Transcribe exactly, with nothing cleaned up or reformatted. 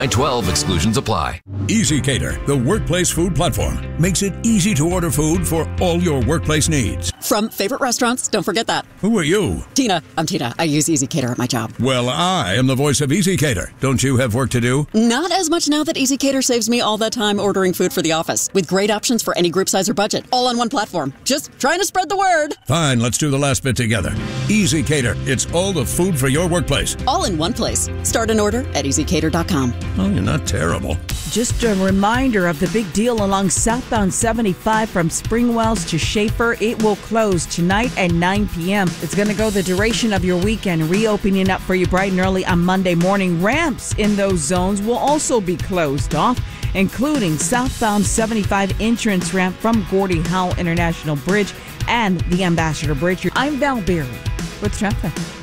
twelve exclusions apply. EasyCater, the workplace food platform, makes it easy to order food for all your workplace needs. From favorite restaurants, don't forget that. Who are you? Tina. I'm Tina. I use EasyCater at my job. Well, I am the voice of EasyCater. Don't you have work to do? Not as much now that EasyCater saves me all that time ordering food for the office. With great options for any group size or budget. All on one platform. Just trying to spread the word. Fine, let's do the last bit together. EasyCater. It's all the food for your workplace. All in one place. Start an order at easy cater dot com. Oh, you're not terrible. Just a reminder of the big deal along southbound seventy-five from Springwells to Schaefer. It will close tonight at nine p.m. It's going to go the duration of your weekend, reopening up for you bright and early on Monday morning. Ramps in those zones will also be closed off, including southbound seventy-five entrance ramp from Gordie Howe International Bridge and the Ambassador Bridge. I'm Val Berry with traffic.